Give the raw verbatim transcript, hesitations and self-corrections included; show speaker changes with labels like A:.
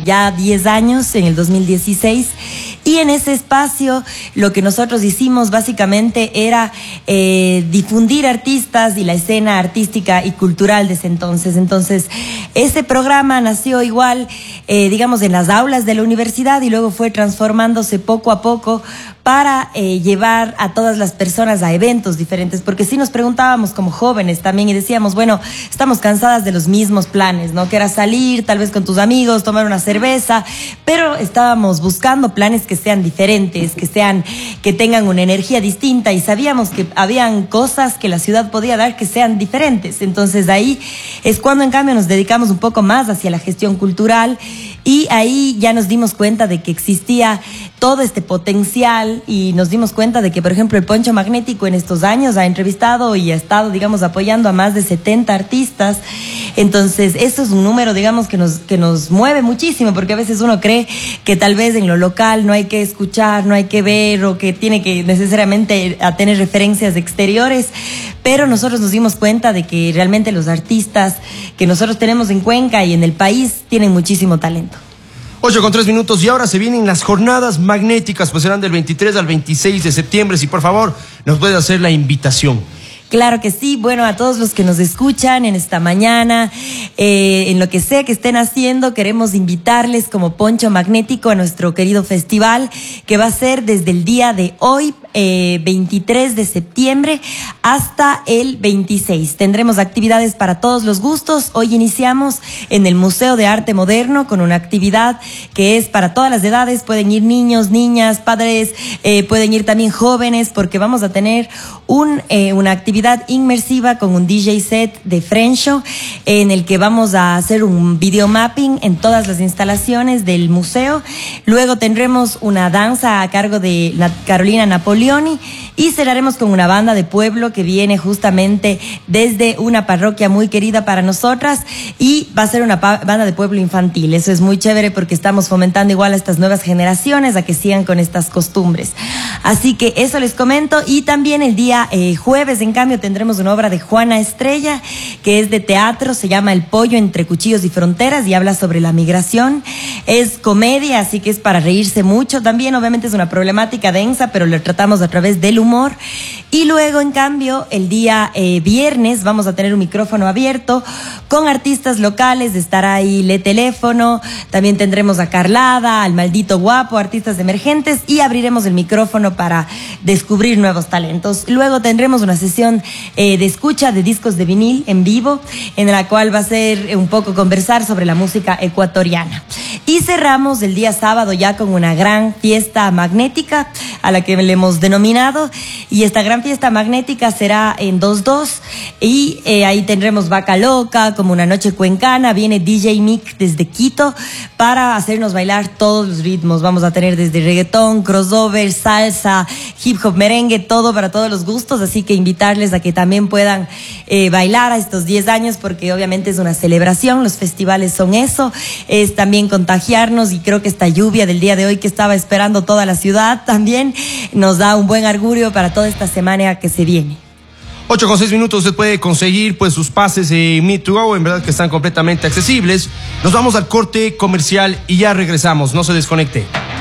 A: ya diez años, en el dos mil dieciséis. Y en ese espacio lo que nosotros hicimos básicamente era eh, difundir artistas y la escena artística y cultural de ese entonces. Entonces, ese programa nació igual, eh, digamos, en las aulas de la universidad y luego fue transformándose poco a poco para eh, llevar a todas las personas a eventos diferentes, porque sí nos preguntábamos como jóvenes también y decíamos, bueno, estamos cansadas de los mismos planes, ¿no? Que era salir, tal vez con tus amigos, tomar una cerveza, pero estábamos buscando planes que sean diferentes, que sean, que tengan una energía distinta y sabíamos que habían cosas que la ciudad podía dar que sean diferentes. Entonces ahí es cuando en cambio nos dedicamos un poco más hacia la gestión cultural y ahí ya nos dimos cuenta de que existía todo este potencial y nos dimos cuenta de que, por ejemplo, el Poncho Magnético en estos años ha entrevistado y ha estado, digamos, apoyando a más de setenta artistas. Entonces, eso es un número, digamos, que nos, que nos mueve muchísimo, porque a veces uno cree que tal vez en lo local no hay que escuchar, no hay que ver, o que tiene que necesariamente a tener referencias exteriores, pero nosotros nos dimos cuenta de que realmente los artistas que nosotros tenemos en Cuenca y en el país tienen muchísimo talento.
B: ocho con tres minutos y ahora se vienen las jornadas magnéticas, pues serán del veintitrés al veintiséis de septiembre. Si por favor nos puede hacer la invitación.
A: Claro que sí. Bueno, a todos los que nos escuchan en esta mañana, eh, en lo que sea que estén haciendo, queremos invitarles como Poncho Magnético a nuestro querido festival, que va a ser desde el día de hoy, eh, veintitrés de septiembre, hasta el veintiséis. Tendremos actividades para todos los gustos. Hoy iniciamos en el Museo de Arte Moderno con una actividad que es para todas las edades. Pueden ir niños, niñas, padres, eh, pueden ir también jóvenes, porque vamos a tener un, eh, una actividad inmersiva con un D J set de Frencho, en el que vamos a hacer un video mapping en todas las instalaciones del museo. Luego tendremos una danza a cargo de Carolina Napoleoni y cerraremos con una banda de pueblo que viene justamente desde una parroquia muy querida para nosotras, y va a ser una banda de pueblo infantil. Eso es muy chévere porque estamos fomentando igual a estas nuevas generaciones a que sigan con estas costumbres. Así que eso les comento. Y también el día eh, jueves, en cambio, tendremos una obra de Juana Estrella, que es de teatro, se llama El pollo entre cuchillos y fronteras y habla sobre la migración. Es comedia, así que es para reírse mucho. También obviamente es una problemática densa, pero lo tratamos a través del humor. Y luego, en cambio, el día eh, viernes vamos a tener un micrófono abierto con artistas locales. Estará ahí Le Teléfono, también tendremos a Carlada, al Maldito Guapo, artistas emergentes, y abriremos el micrófono para descubrir nuevos talentos. Luego tendremos una sesión eh, de escucha de discos de vinil en vivo, en la cual va a ser un poco conversar sobre la música ecuatoriana. Y cerramos el día sábado ya con una gran fiesta magnética, a la que le hemos denominado, y esta gran fiesta magnética será en dos dos, y eh, ahí tendremos Vaca Loca, como una noche cuencana. Viene D J Mick desde Quito para hacernos bailar todos los ritmos. Vamos a tener desde reggaetón, crossover, salsa, hip hop, merengue, todo para todos los gustos, así que invitarles a que también puedan eh, bailar a estos diez años, porque obviamente es una celebración. Los festivales son eso, es también contagiarnos, y creo que esta lluvia del día de hoy que estaba esperando toda la ciudad también nos da un buen augurio para toda esta semana que se viene.
B: ocho con seis minutos, usted puede conseguir pues sus pases en Meet to Go, en verdad que están completamente accesibles. Nos vamos al corte comercial y ya regresamos, no se desconecte.